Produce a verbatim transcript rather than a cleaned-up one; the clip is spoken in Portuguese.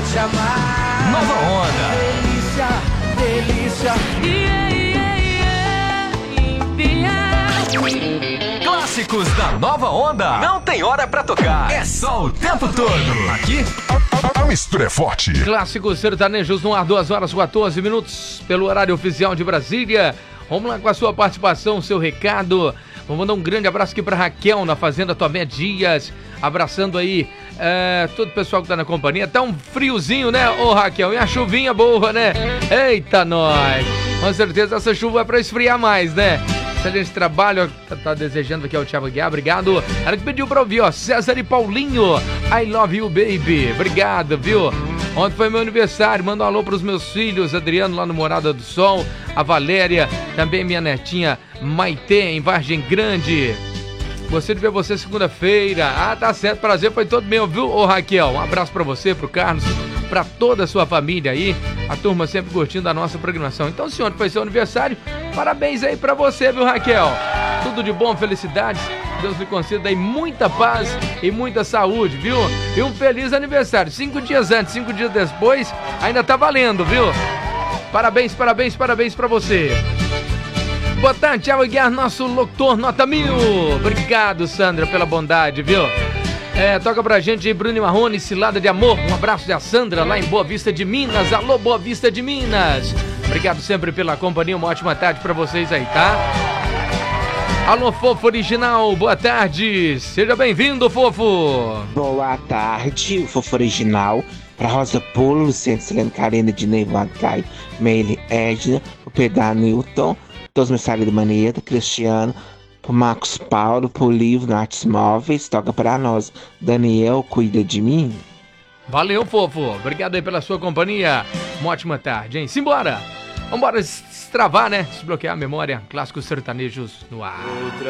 te amar. Nova Onda. Delícia, delícia. Yeah, yeah, yeah, yeah. Clássicos da Nova Onda. Não tem hora pra tocar. É só o tempo todo. Aqui, a mistura é forte. Clássicos sertanejos no ar, duas horas e quatorze minutos, pelo horário oficial de Brasília. Vamos lá com a sua participação, seu recado. Vou mandar um grande abraço aqui pra Raquel, na Fazenda Tomé Dias. Abraçando aí é, todo o pessoal que tá na companhia. Tá um friozinho, né, ô Raquel? E a chuvinha boa, né? Eita, nós! Com certeza essa chuva é pra esfriar mais, né? Excelente trabalho, tá, tá desejando aqui ao Thiago Guiar, obrigado. Ela que pediu pra ouvir, ó, César e Paulinho, I love you, baby. Obrigado, viu? Ontem foi meu aniversário, manda um alô pros meus filhos, Adriano lá no Morada do Sol, a Valéria, também minha netinha Maitê, em Vargem Grande. Gostei de ver você segunda-feira. Ah, tá certo, prazer foi todo meu, viu, ô Raquel? Um abraço pra você, pro Carlos, pra toda a sua família aí, a turma sempre curtindo a nossa programação. Então, se ontem foi seu aniversário, parabéns aí pra você, viu, Raquel? Tudo de bom, felicidades, Deus lhe conceda aí muita paz e muita saúde, viu? E um feliz aniversário, cinco dias antes, cinco dias depois, ainda tá valendo, viu? Parabéns, parabéns, parabéns pra você. Boa tarde, Thiago Guiar, nosso locutor nota mil. Obrigado, Sandra, pela bondade, viu? É, toca pra gente aí, Bruno Marrone, Cilada de Amor. Um abraço da Sandra, lá em Boa Vista de Minas. Alô, Boa Vista de Minas. Obrigado sempre pela companhia, uma ótima tarde pra vocês aí, tá? Alô, Fofo Original, boa tarde. Seja bem-vindo, Fofo. Boa tarde, o Fofo Original. Pra Rosa Polo, Luciano Silene, Karina de Neivan Caio, Meile Edna, o Pedro Newton, todos meus saídos de Maneta, Cristiano, pro Marcos Paulo, pro Livro, no Artes Móveis, toca pra nós. Daniel, cuida de mim. Valeu, Fofo. Obrigado aí pela sua companhia. Uma ótima tarde, hein? Simbora. Vambora destravar, né? Desbloquear a memória. Clássicos sertanejos no ar.